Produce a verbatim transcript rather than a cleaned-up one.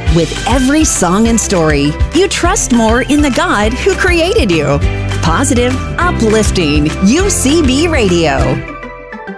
With every song and story, you trust more in the God who created you. Positive, uplifting U C B Radio.